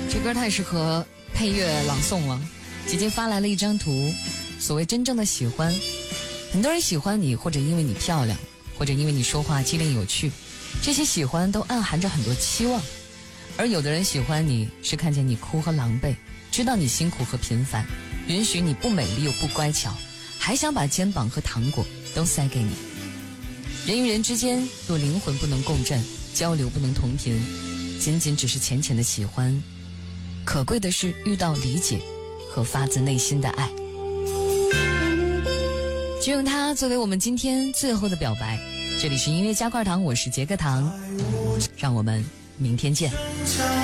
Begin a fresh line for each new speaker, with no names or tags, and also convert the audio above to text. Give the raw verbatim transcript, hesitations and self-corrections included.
这歌太适合配乐朗诵了。姐姐发来了一张图，所谓真正的喜欢，很多人喜欢你，或者因为你漂亮，或者因为你说话机灵有趣，这些喜欢都暗含着很多期望。而有的人喜欢你是看见你哭和狼狈，知道你辛苦和平凡，允许你不美丽又不乖巧，还想把肩膀和糖果都塞给你。人与人之间若灵魂不能共振，交流不能同频，仅仅只是浅浅的喜欢，可贵的是遇到理解和发自内心的爱。就用它作为我们今天最后的表白。这里是音乐加块糖，我是杰克糖，让我们明天见。